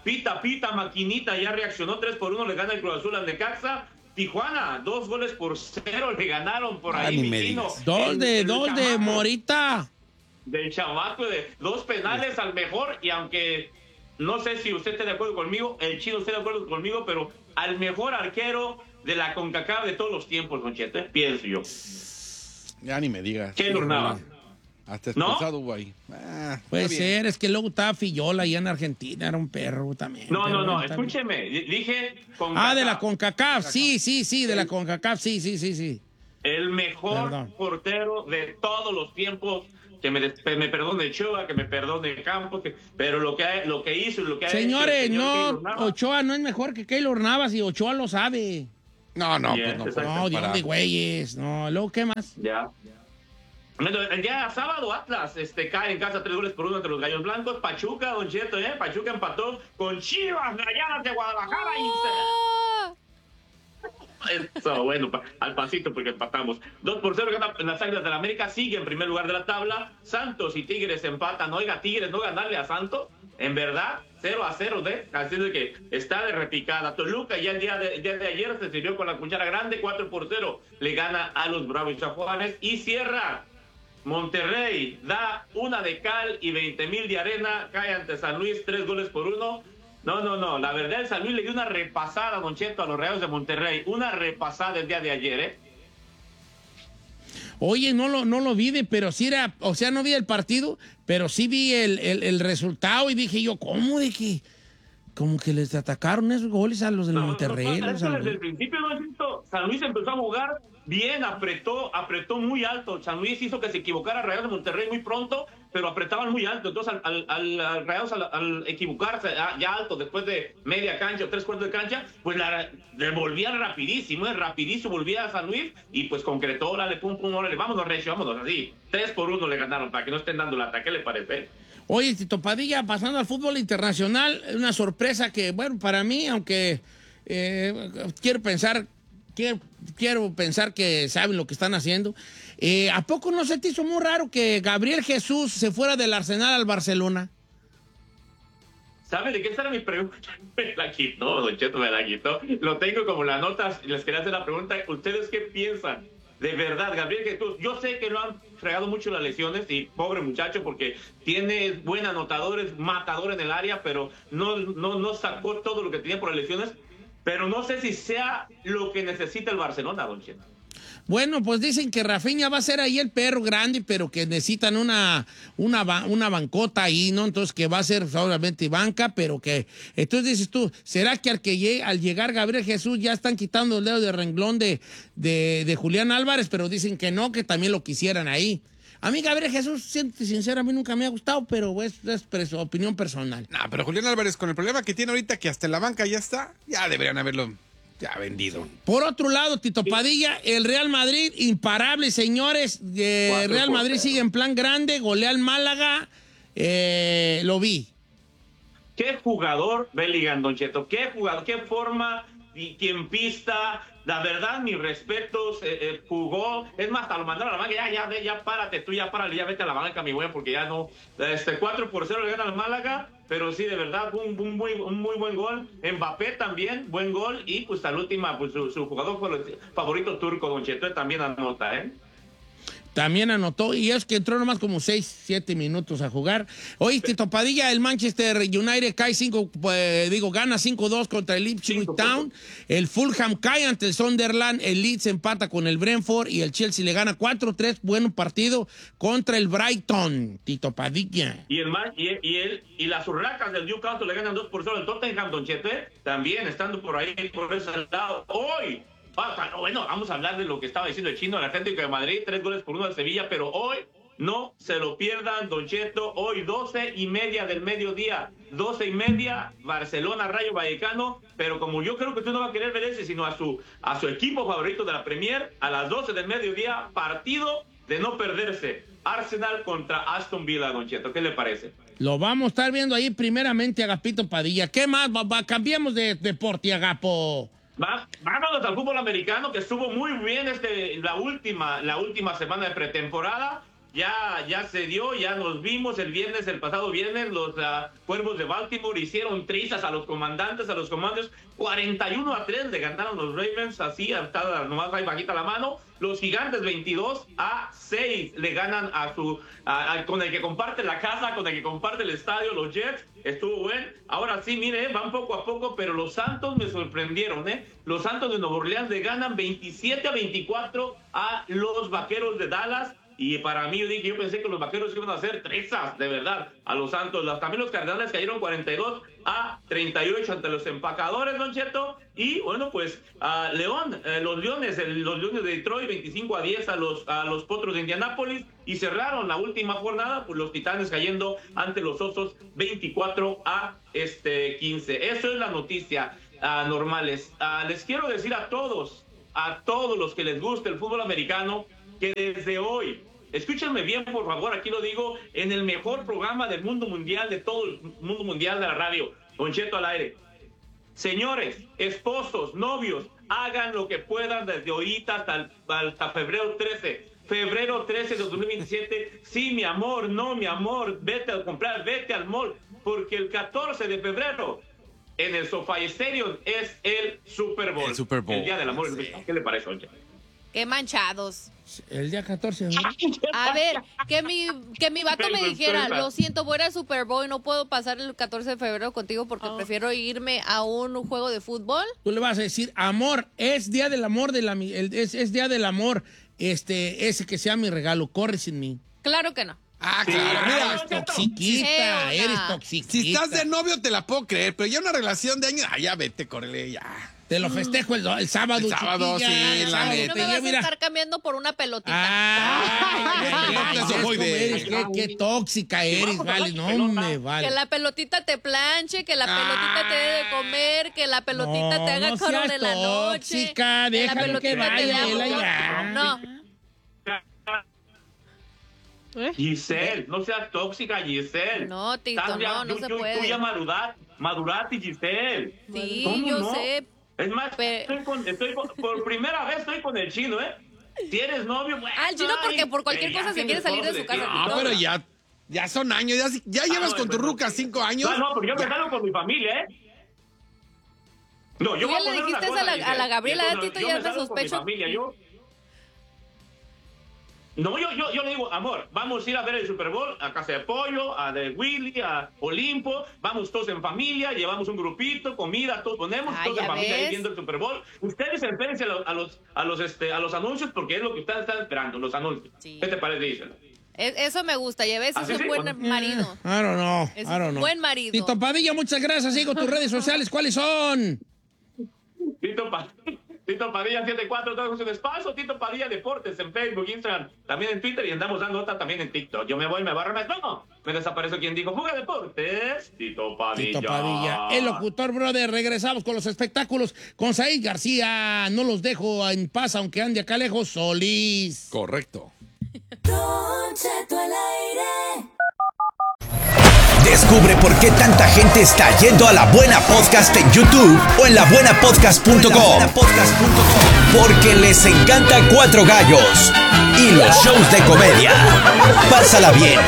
Pita, maquinita, ya reaccionó 3-1, le gana el Cruz Azul al Necaxa. Tijuana, 2-0 le ganaron por ahí, ni me Miquino. digas. Dos de Morita. Del chamaco de 2 penales al mejor, y aunque no sé si usted esté de acuerdo conmigo, el Chino esté de acuerdo conmigo, pero al mejor arquero de la CONCACAF de todos los tiempos, Don Cheto, pienso yo. Ya ni me digas. Keylor Navas. Hasta expulsado, güey. Puede ser, es que luego estaba Fillola allá en Argentina, era un perro también. No, escúcheme, dije CONCACAF. de la CONCACAF, sí, de la CONCACAF, sí. El mejor portero de todos los tiempos, que me perdone Ochoa, que me perdone Campos, pero lo que hizo y lo que ha Señores, hecho el señor no, Keylor Navas. Ochoa no es mejor que Keylor Navas y Ochoa lo sabe. No, Yes, pues exacto. No, Dios de güeyes, no, luego, ¿qué más? Ya. El día sábado Atlas cae en casa 3-1 entre los Gallos Blancos. Pachuca, Don Cheto, Pachuca empató con Chivas Rayadas de Guadalajara Eso, bueno, al pasito porque empatamos. 2-0 gana en las Águilas del América, sigue en primer lugar de la tabla. Santos y Tigres empatan. Oiga, Tigres no ganarle a Santos, en verdad, 0-0, así de que está de repicada. Toluca ya el día de ayer se sirvió con la cuchara grande, 4-0 le gana a los Bravos Juárez y cierra. Monterrey da una de cal y 20,000 de arena, cae ante San Luis 3-1. No, la verdad el San Luis le dio una repasada, Don Cheto, a los Rayados de Monterrey, una repasada el día de ayer, Oye, no lo vi, pero sí era, o sea, no vi el partido, pero sí vi el resultado y dije yo, ¿cómo de que? Como que les atacaron esos goles a los del Monterrey. Desde el principio, Don Cheto, San Luis empezó a jugar bien, apretó muy alto. San Luis hizo que se equivocara Rayados de Monterrey muy pronto, pero apretaban muy alto. Entonces, al Rayados, al equivocarse ya alto, después de media cancha o 3/4 de cancha, pues la devolvían rapidísimo, volvía a San Luis y pues concretó, órale, pum, órale, vámonos, Recio, vámonos, así. 3-1 le ganaron para que no estén dando lata. ¿Qué le parece? Oye, Tito Padilla, pasando al fútbol internacional, una sorpresa que, bueno, para mí, aunque quiero pensar que saben lo que están haciendo. ¿A poco no se te hizo muy raro que Gabriel Jesús se fuera del Arsenal al Barcelona? ¿Sabe de qué era mi pregunta? Me la quitó, Don Cheto, me la quitó. Lo tengo como las notas. Les quería hacer la pregunta. ¿Ustedes qué piensan? De verdad, Gabriel Jesús, yo sé que lo han fregado mucho las lesiones y pobre muchacho porque tiene buen anotador, es matador en el área, pero no sacó todo lo que tenía por las lesiones. Pero no sé si sea lo que necesita el Barcelona, Don Cheto. Bueno, pues dicen que Rafinha va a ser ahí el perro grande, pero que necesitan una bancota ahí, ¿no? Entonces que va a ser solamente banca, pero que... Entonces dices tú, ¿será que al llegar Gabriel Jesús ya están quitando el dedo de renglón de Julián Álvarez? Pero dicen que no, que también lo quisieran ahí. A mí Gabriel Jesús, sincero, a mí nunca me ha gustado, pero es opinión personal. No, pero Julián Álvarez, con el problema que tiene ahorita, que hasta en la banca ya está, ya deberían haberlo ya vendido. Por otro lado, Tito Padilla, el Real Madrid, imparable, señores. Real Madrid sigue en plan grande, golea al Málaga, lo vi. ¿Qué jugador, Bellingham, Don Cheto? ¿Qué jugador? ¿Qué forma? Tiempista, la verdad, mis respetos, jugó, es más, hasta lo mandaron a la banca, ya párate, tú ya párale, ya vete a la banca, mi güey, porque ya no, 4-0 le gana al Málaga, pero sí, de verdad, un muy buen gol, Mbappé también, buen gol, y pues a la última, pues su jugador favorito turco, Don Cheto, también anota, También anotó, y es que entró nomás como 6-7 minutos a jugar. Oye, Tito Padilla, el Manchester United cae gana 5-2 contra el Ipswich Town. El Fulham cae ante el Sunderland. El Leeds empata con el Brentford y el Chelsea le gana 4-3. Buen partido contra el Brighton, Tito Padilla. Y las Urracas del Newcastle le ganan 2-0 al Tottenham, Don Chete, también estando por ahí, por ese lado. Hoy. Bueno, vamos a hablar de lo que estaba diciendo el Chino, el Atlético de Madrid, 3-1 al Sevilla, pero hoy no se lo pierdan, Don Cheto, hoy 12:30 del mediodía, 12:30, Barcelona, Rayo Vallecano, pero como yo creo que usted no va a querer ver ese, sino a su equipo favorito de la Premier, a las 12 del mediodía, partido de no perderse, Arsenal contra Aston Villa, Don Cheto, ¿qué le parece? Lo vamos a estar viendo ahí primeramente, Agapito Padilla. ¿Qué más? Cambiemos de deporte, Agapo. Vámonos al fútbol americano, que estuvo muy bien la última semana de pretemporada. ya se dio, ya nos vimos el pasado viernes, los Cuervos de Baltimore hicieron trizas a los comandantes, a los Commanders, 41-3 le ganaron los Ravens, así, hasta nomás ahí bajita la mano. Los Gigantes 22-6 le ganan con el que comparte la casa, con el que comparte el estadio, los Jets. Estuvo bueno. Ahora sí, mire, van poco a poco, pero los Santos me sorprendieron, Los Santos de Nueva Orleans le ganan 27-24 a los Vaqueros de Dallas. Y para mí, yo pensé que los Vaqueros iban a hacer trizas, de verdad, a los Santos. También los Cardenales cayeron 42-38 ante los Empacadores, Don Cheto. Y bueno, pues los Leones de Detroit 25-10 a los Potros de Indianápolis. Y cerraron la última jornada, pues los Titanes cayendo ante los Osos 24-15. Eso es la noticia, normales. Les quiero decir a todos los que les guste el fútbol americano, que desde hoy, escúchenme bien, por favor, aquí lo digo, en el mejor programa del mundo mundial, de todo el mundo mundial de la radio, Don Cheto al aire. Señores, esposos, novios, hagan lo que puedan desde ahorita hasta febrero 13. Febrero 13 de 2027, sí, mi amor, no, mi amor, vete a comprar, vete al mall, porque el 14 de febrero, en el SoFi Stadium, es el Super Bowl. El Super Bowl. El Día del Amor. Sí. ¿Qué le parece, Don Cheto? Qué manchados. El día 14, ¿no? A ver, que mi vato me dijera, lo siento, voy al Super Bowl y no puedo pasar el 14 de febrero contigo porque prefiero irme a un juego de fútbol. Tú le vas a decir, amor, es día del amor, es día del amor, ese que sea mi regalo, corre sin mí. Claro que no. Ah, Sí. claro. Mira, Eres toxiquita, Eres eres toxiquita. si estás de novio te la puedo creer, pero ya una relación de años, ya vete, córrele, ya. Te lo festejo el sábado, El sábado, chiquilla, sí, el la sábado, neta. No me vas a mira. estar cambiando por una pelotita. Eso voy de- Qué tóxica eres, vale, no me vale. Que la pelotita te planche, que la pelotita te dé de comer, que la pelotita te haga coro de la noche. Tóxica, que la déjalo que pelotita te dé vaya, él amor. allá. No. Giselle, no seas tóxica, Giselle. No, Tito, no se puede. Tú ya maduraste, Giselle. Sí, ¿Cómo yo no? sé. Es más, Pero- por primera vez estoy con el chino, Si eres novio, bueno. Ah, el chino porque por cualquier cosa se quiere salir de su casa. No, pero ya son años, ya llevas con tu ruca 5 años. No, porque yo me salgo con mi familia, No, yo Tú voy ya le poner una dijiste cosa, a la Giselle. Gabriela, Entonces, Tito, yo ya me te salgo con mi sospecho. familia, No, yo le digo, amor, vamos a ir a ver el Super Bowl a Casa de Pollo, a de Willy, a Olimpo, vamos todos en familia, llevamos un grupito, comida, todos ponemos, Ah, todos en ya familia ahí ves. viendo el Super Bowl. Ustedes espérense a los anuncios porque es lo que ustedes están esperando, los anuncios. Sí. ¿Qué te parece, Giselle? Eso me gusta, ya ves, ¿Ah, es sí, un sí? buen Bueno. marido. I don't know, Es I don't un know. buen marido. Tito Padilla, muchas gracias. Sigo tus redes sociales. ¿Cuáles son? Tito Padilla 74, todos en espacio, Tito Padilla Deportes en Facebook, Instagram, también en Twitter y andamos dando otra también en TikTok. Yo me voy, me barro, me desaparezco. Quien dijo Fuga Deportes, Tito Padilla. Tito Padilla. El locutor, brother. Regresamos con los espectáculos con Said García. No los dejo en paz, aunque ande acá lejos. Solís. Correcto. Don Cheto al aire. Descubre por qué tanta gente está yendo a La Buena Podcast en YouTube o en labuenapodcast.com. Porque les encanta Cuatro Gallos y los shows de comedia. Pásala bien,